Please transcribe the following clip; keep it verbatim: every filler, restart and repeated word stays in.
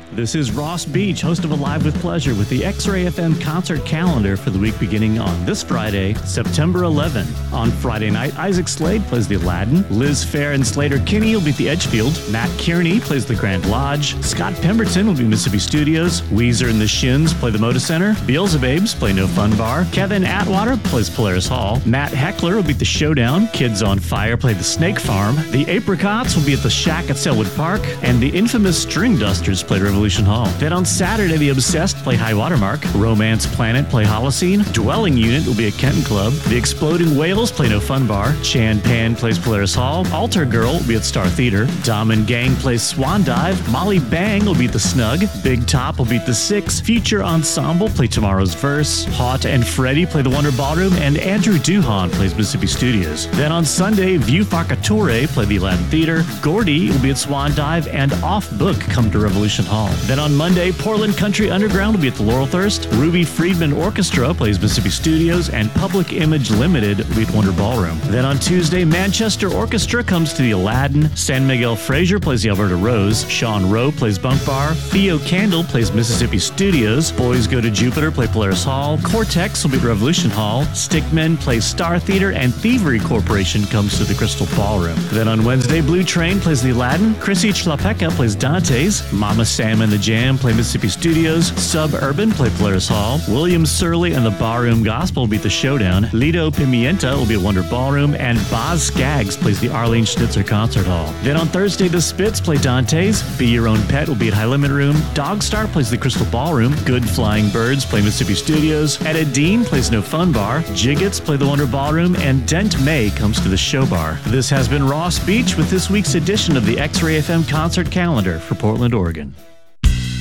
This is Ross Beach, host of Alive with Pleasure, with the X-Ray F M concert calendar for the week beginning on this Friday, September eleventh. On Friday night, Isaac Slade plays the Aladdin. Liz Phair and Slater Kinney will be at the Edgefield. Matt Kearney plays the Grand Lodge. Scott Pemberton will be at Mississippi Studios. Weezer and the Shins play the Moda Center. Beelzebubs play No Fun Bar. Kevin Atwater plays Polaris Hall. Matt Heckler will be at the Showdown. Kids on Fire play the Snake Farm. The Apricots will be at the Shack at Selwood Park. And the infamous String Dusters play Revolution Hall. Then on Saturday, the Obsessed play High Watermark. Romance Planet play Holocene. Dwelling Unit will be at Kenton Club. The Exploding Whales play No Fun Bar. Chan Pan plays Polaris Hall. Altar Girl will be at Star Theater. Dom and Gang plays Swan Dive. Molly Bang will be at the Snug. Big Top will be at the Six. Future Ensemble play Tomorrow's Verse. Hot and Freddy play the Wonder Ballroom. And Andrew Duhon plays Mississippi Studios. Then on Sunday, View Facatore play the Aladdin Theater. Gordy will be at Swan Dive. And Off Book come to Revolution Hall. Then on Monday, Portland Country Underground will be at the Laurel Thirst. Ruby Friedman Orchestra plays Mississippi Studios, and Public Image Limited will be at Wonder Ballroom. Then on Tuesday, Manchester Orchestra comes to the Aladdin. San Miguel Fraser plays the Alberta Rose. Sean Rowe plays Bunk Bar. Theo Candle plays Mississippi Studios. Boys Go to Jupiter play Polaris Hall. Cortex will be at Revolution Hall. Stickmen plays Star Theater, and Thievery Corporation comes to the Crystal Ballroom. Then on Wednesday, Blue Train plays the Aladdin. Chrissy Chlapeka plays Dante's. Mama Sam and the Jam play Mississippi Studios. Suburban play Polaris Hall. William Surley and the Barroom Gospel will be at the Showdown. Lido Pimienta will be at Wonder Ballroom. And Boz Skaggs plays the Arlene Schnitzer Concert Hall. Then on Thursday, the Spits play Dante's. Be Your Own Pet will be at High Limit Room. Dogstar plays the Crystal Ballroom. Good Flying Birds play Mississippi Studios. Etta Dean plays No Fun Bar. Jiggets play the Wonder Ballroom. And Dent May comes to the Show Bar. This has been Ross Beach with this week's edition of the X-Ray F M concert calendar for Portland, Oregon.